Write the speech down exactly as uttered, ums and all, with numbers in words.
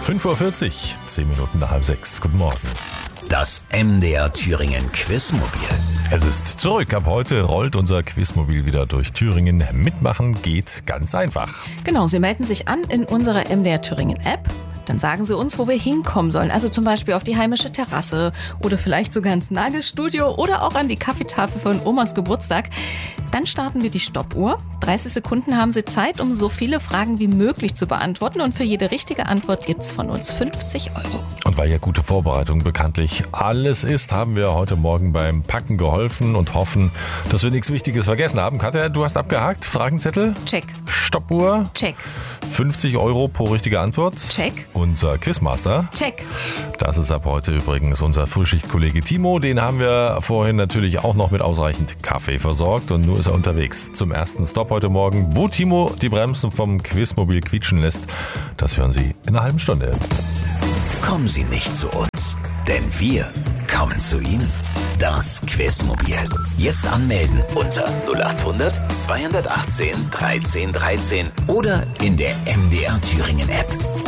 fünf Uhr vierzig, zehn Minuten nach halb sechs. Guten Morgen. Das M D R Thüringen Quizmobil. Es ist zurück. Ab heute rollt unser Quizmobil wieder durch Thüringen. Mitmachen geht ganz einfach. Genau, Sie melden sich an in unserer M D R Thüringen App. Dann sagen Sie uns, wo wir hinkommen sollen. Also zum Beispiel auf die heimische Terrasse oder vielleicht sogar ins Nagelstudio oder auch an die Kaffeetafel von Omas Geburtstag. Dann starten wir die Stoppuhr. dreißig Sekunden haben Sie Zeit, um so viele Fragen wie möglich zu beantworten. Und für jede richtige Antwort gibt's von uns fünfzig Euro. Und weil ja gute Vorbereitung bekanntlich alles ist, haben wir heute Morgen beim Packen geholfen und hoffen, dass wir nichts Wichtiges vergessen haben. Katja, du hast abgehakt. Fragenzettel? Check. Stoppuhr? Check. fünfzig Euro pro richtige Antwort? Check. Unser Quizmaster? Check. Das ist ab heute übrigens unser Frühschichtkollege Timo. Den haben wir vorhin natürlich auch noch mit ausreichend Kaffee versorgt. Und nun ist er unterwegs zum ersten Stop heute Morgen. Wo Timo die Bremsen vom Quizmobil quietschen lässt, das hören Sie in einer halben Stunde. Kommen Sie nicht zu uns, denn wir kommen zu Ihnen. Das Quizmobil. Jetzt anmelden unter null acht hundert zweihundertachtzehn dreizehn dreizehn oder in der M D R Thüringen App.